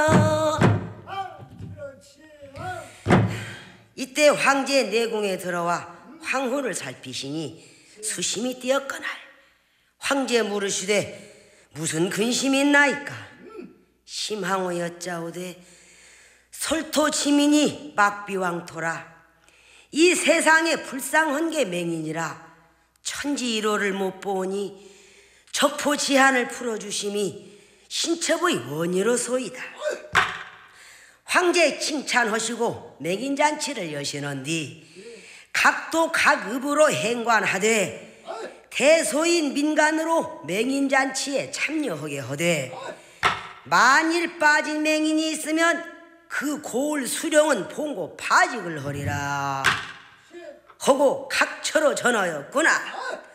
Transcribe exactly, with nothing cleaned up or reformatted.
이때 황제의 내궁에 들어와 황후를 살피시니 수심이 뛰었거날 황제 물으시되 무슨 근심이 있나이까? 심항호 여짜오되 솔토지민이 막비왕토라 이 세상에 불쌍한 게 맹인이라 천지일호를 못 보니 적포지한을 풀어주심이 신첩의 원이로소이다. 황제 칭찬하시고 맹인잔치를 여시는디 각도 각읍으로 행관하되 대소인 민간으로 맹인잔치에 참여하게 하되 만일 빠진 맹인이 있으면 그 고을 수령은 봉고 파직을 하리라 하고 각처로 전하였구나.